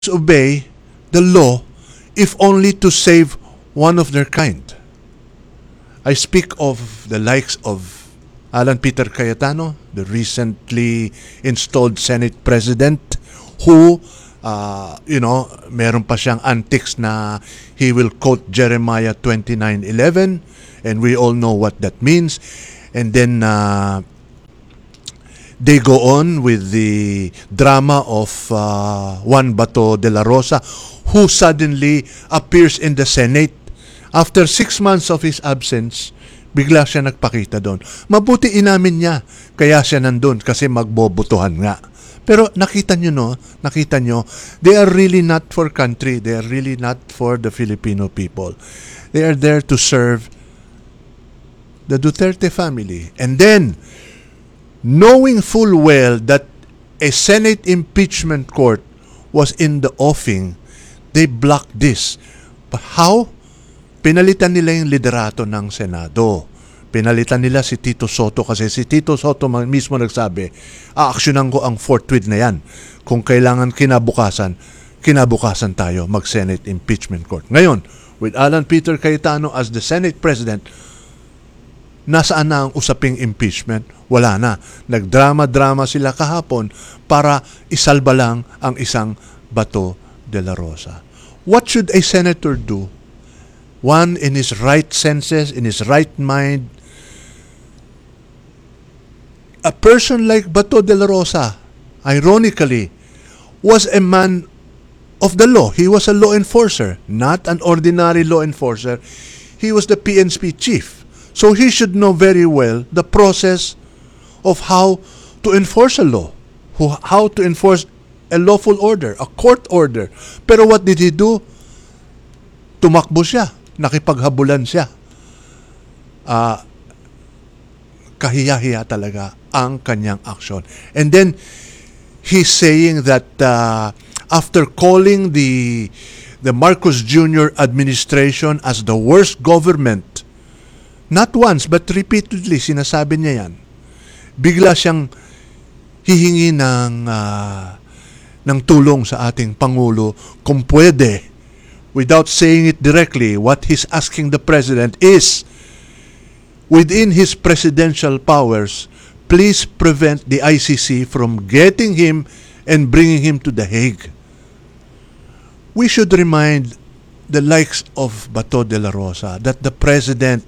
obey the law if only to save one of their kind. I speak of the likes of Alan Peter Cayetano, the recently installed Senate President, who, meron pa siyang antics na he will quote Jeremiah 29:11, and we all know what that means. And then they go on with the drama of Juan Bato de la Rosa, who suddenly appears in the Senate. After 6 months of his absence, bigla siya nagpakita doon. Mabuti inamin niya, kaya siya nandun kasi magbobotohan nga. Pero nakita nyo, they are really not for country. They are really not for the Filipino people. They are there to serve the Duterte family. And then, knowing full well that a Senate impeachment court was in the offing, they blocked this. But how? Pinalitan nila yung liderato ng Senado. Pinalitan nila si Tito Soto kasi si Tito Soto mismo nagsabi, aaksyonan ko ang forthwith na yan. Kung kailangan kinabukasan tayo mag-Senate impeachment court. Ngayon, with Alan Peter Cayetano as the Senate President, nasaan na ang usaping impeachment? Wala na. Nagdrama-drama sila kahapon para isalba lang ang isang Bato de la Rosa. What should a senator do? One in his right senses, in his right mind. A person like Bato de la Rosa, ironically, was a man of the law. He was a law enforcer, not an ordinary law enforcer. He was the PNP chief. So he should know very well the process of how to enforce a law, how to enforce a lawful order, a court order. Pero what did he do? Tumakbo siya. Nakipaghabulan siya. Kahiya-hiya talaga ang kanyang aksyon. And then, he's saying that after calling the Marcos Jr. administration as the worst government, not once but repeatedly sinasabi niya yan, bigla siyang hihingi ng tulong sa ating Pangulo kung pwede. Without saying it directly, what he's asking the President is, within his presidential powers, please prevent the ICC from getting him and bringing him to The Hague. We should remind the likes of Bato de la Rosa that the President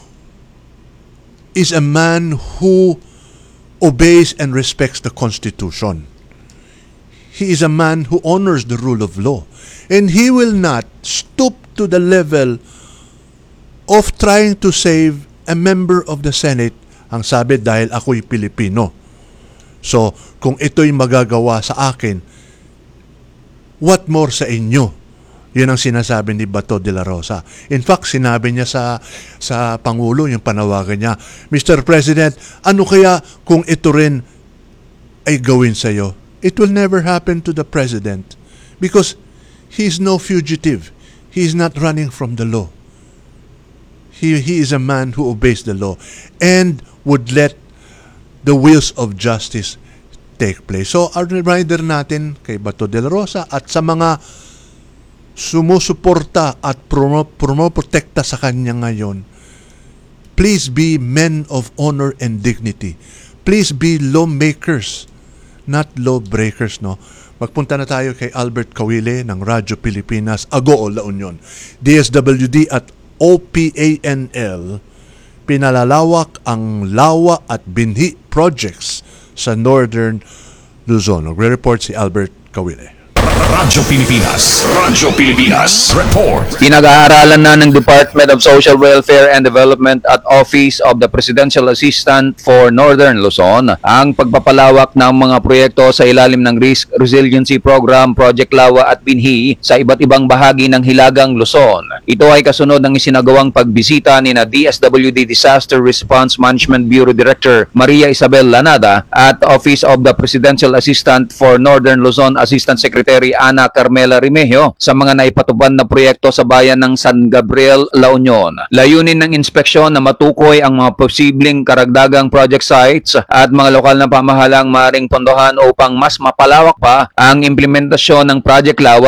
is a man who obeys and respects the Constitution. He is a man who honors the rule of law. And he will not stoop to the level of trying to save a member of the Senate. Ang sabi, dahil ako'y Pilipino. So, kung ito'y magagawa sa akin, what more sa inyo? Yun ang sinasabi ni Bato de la Rosa. In fact, sinabi niya sa Pangulo, yung panawagan niya, Mr. President, ano kaya kung ito rin ay gawin sa'yo? It will never happen to the President because he is no fugitive. He is not running from the law. He is a man who obeys the law and would let the wheels of justice take place. So, our reminder natin kay Bato de la Rosa at sa mga sumusuporta at promoprotekta sa kanya ngayon, please be men of honor and dignity. Please be lawmakers, not lawbreakers, no? Magpunta na tayo kay Albert Kawile ng Radyo Pilipinas, Agoo, La Union. DSWD at OPANL, pinalalawak ang lawa at binhi projects sa Northern Luzon. Nagre-report si Albert Kawile. Radyo Pilipinas Report. Pinag-aaralan na ng Department of Social Welfare and Development at Office of the Presidential Assistant for Northern Luzon ang pagpapalawak ng mga proyekto sa ilalim ng Risk Resiliency Program, Project Lawa at Binhi sa iba't ibang bahagi ng Hilagang Luzon. Ito ay kasunod ng isinagawang pagbisita ni DSWD Disaster Response Management Bureau Director Maria Isabel Lanada at Office of the Presidential Assistant for Northern Luzon Assistant Secretary Secretary Ana Carmela Remigio sa mga naipatupad na proyekto sa bayan ng San Gabriel, La Union. Layunin ng inspeksyon na matukoy ang mga posibleng karagdagang project sites at mga lokal na pamahalang maaaring pondohan upang mas mapalawak pa ang implementasyon ng Project Lawa